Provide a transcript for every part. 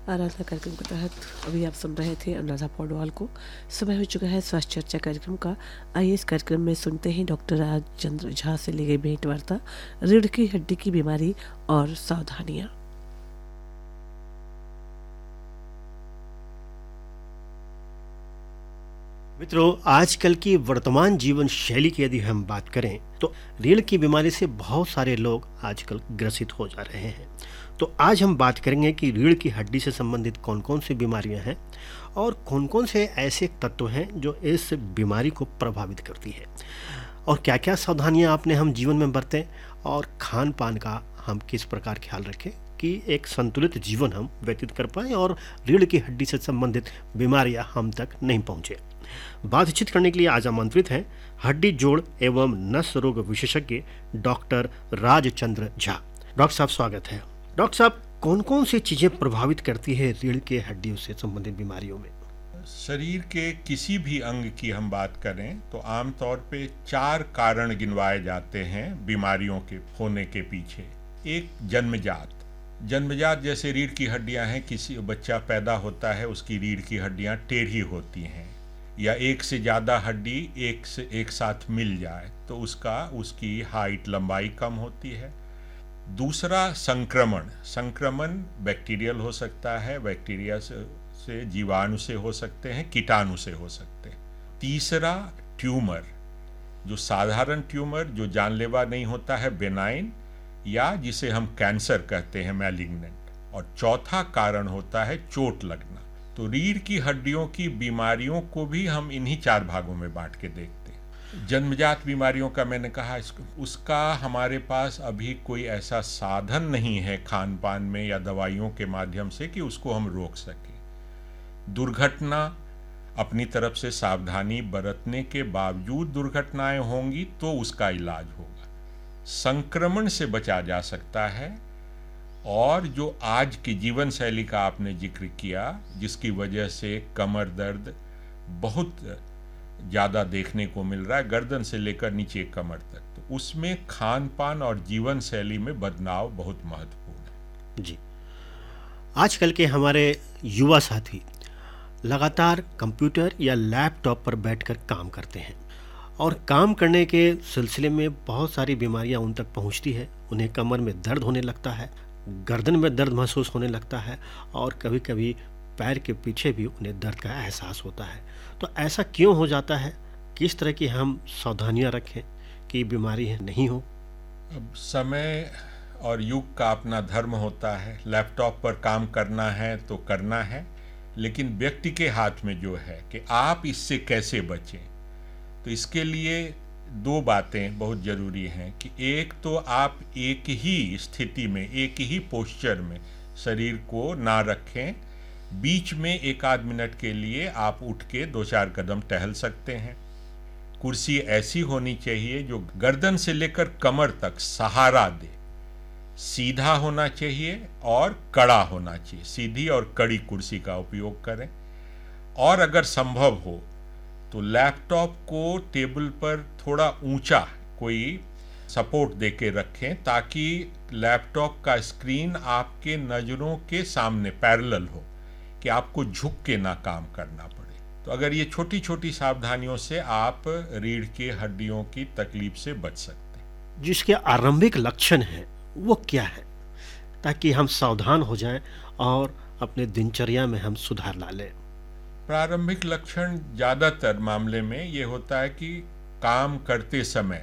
आराधना कार्यक्रम के तहत अभी आप सुन रहे थे अनुराधा पौडवाल को। समय हो चुका है स्वास्थ्य चर्चा कार्यक्रम का। आइए इस कार्यक्रम में सुनते हैं डॉक्टर राजचंद्र झा से ली गई भेंट वार्ता, रीढ़ की हड्डी की बीमारी और सावधानियां। मित्रों, आजकल की वर्तमान जीवन शैली की यदि हम बात करें तो रीढ़ की बीमारी से बहुत सारे लोग आजकल ग्रसित हो जा रहे हैं। तो आज हम बात करेंगे कि रीढ़ की हड्डी से संबंधित कौन कौन सी बीमारियां हैं और कौन कौन से ऐसे तत्व हैं जो इस बीमारी को प्रभावित करती है, और क्या क्या सावधानियां आपने हम जीवन में बरतें और खान पान का हम किस प्रकार ख्याल रखें कि एक संतुलित जीवन हम व्यतीत कर पाएं और रीढ़ की हड्डी से संबंधित बीमारियां हम तक नहीं पहुंचे। बातचीत करने के लिए आज आमंत्रित हैं हड्डी जोड़ एवं नस रोग विशेषज्ञ डॉक्टर राजचंद्र झा। डॉक्टर साहब, स्वागत है। डॉक्टर साहब, कौन कौन सी चीजें प्रभावित करती है रीढ़ के हड्डियों से संबंधित बीमारियों में? शरीर के किसी भी अंग की हम बात करें तो आमतौर पे 4 कारण गिनवाए जाते हैं बीमारियों के होने के पीछे। एक, जन्मजात जैसे रीढ़ की हड्डियां हैं, किसी बच्चा पैदा होता है उसकी रीढ़ की हड्डियां टेढ़ी होती हैं, या एक से ज़्यादा हड्डी एक साथ मिल जाए तो उसकी हाइट लंबाई कम होती है। दूसरा, संक्रमण बैक्टीरियल हो सकता है, बैक्टीरिया से जीवाणु से हो सकते हैं, कीटाणु से हो सकते हैं। तीसरा, ट्यूमर, जो साधारण ट्यूमर जो जानलेवा नहीं होता है, बेनाइन, या जिसे हम कैंसर कहते हैं, मैलिग्नेंट। और चौथा कारण होता है चोट लगना। तो रीढ़ की हड्डियों की बीमारियों को भी हम इन्हीं 4 भागों में बांट के देखते हैं। जन्मजात बीमारियों का मैंने कहा, उसका हमारे पास अभी कोई ऐसा साधन नहीं है खान पान में या दवाइयों के माध्यम से कि उसको हम रोक सकें। दुर्घटना, अपनी तरफ से सावधानी बरतने के बावजूद दुर्घटनाएं होंगी तो उसका इलाज होगा। संक्रमण से बचा जा सकता है, और जो आज की जीवन शैली का आपने जिक्र किया जिसकी वजह से कमर दर्द बहुत ज़्यादा देखने को मिल रहा है, गर्दन से लेकर नीचे कमर तक, तो उसमें खान पान और जीवन शैली में बदलाव बहुत महत्वपूर्ण है। जी, आजकल के हमारे युवा साथी लगातार कंप्यूटर या लैपटॉप पर बैठकर काम करते हैं और काम करने के सिलसिले में बहुत सारी बीमारियां उन तक पहुंचती है। उन्हें कमर में दर्द होने लगता है, गर्दन में दर्द महसूस होने लगता है और कभी कभी पैर के पीछे भी उन्हें दर्द का एहसास होता है। तो ऐसा क्यों हो जाता है? किस तरह की हम सावधानियां रखें कि बीमारी नहीं हो? अब समय और युग का अपना धर्म होता है। लैपटॉप पर काम करना है तो करना है, लेकिन व्यक्ति के हाथ में जो है कि आप इससे कैसे बचें। तो इसके लिए 2 बातें बहुत ज़रूरी हैं कि एक तो आप एक ही स्थिति में, एक ही पोस्चर में शरीर को ना रखें। बीच में 1 आध मिनट के लिए आप उठ के 2-4 कदम टहल सकते हैं। कुर्सी ऐसी होनी चाहिए जो गर्दन से लेकर कमर तक सहारा दे, सीधा होना चाहिए और कड़ा होना चाहिए। सीधी और कड़ी कुर्सी का उपयोग करें, और अगर संभव हो तो लैपटॉप को टेबल पर थोड़ा ऊंचा कोई सपोर्ट दे के रखें ताकि लैपटॉप का स्क्रीन आपके नज़रों के सामने पैरेलल हो, कि आपको झुक के ना काम करना पड़े। तो अगर ये छोटी छोटी सावधानियों से आप रीढ़ की हड्डियों की तकलीफ से बच सकते हैं। जिसके आरंभिक लक्षण हैं वो क्या है, ताकि हम सावधान हो जाएं और अपने दिनचर्या में हम सुधार ला लें? प्रारंभिक लक्षण ज़्यादातर मामले में ये होता है कि काम करते समय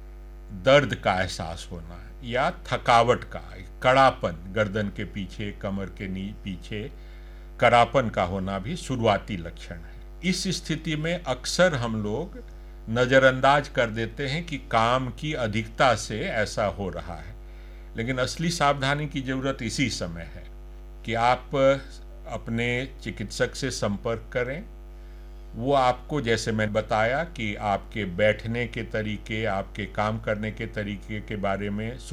दर्द का एहसास होना या थकावट का, कड़ापन, गर्दन के पीछे, कमर के पीछे कड़ापन का होना भी शुरुआती लक्षण है। इस स्थिति में अक्सर हम लोग नज़रअंदाज कर देते हैं कि काम की अधिकता से ऐसा हो रहा है, लेकिन असली सावधानी की ज़रूरत इसी समय है कि आप अपने चिकित्सक से संपर्क करें। वो आपको, जैसे मैं बताया, कि आपके बैठने के तरीके, आपके काम करने के तरीके के बारे में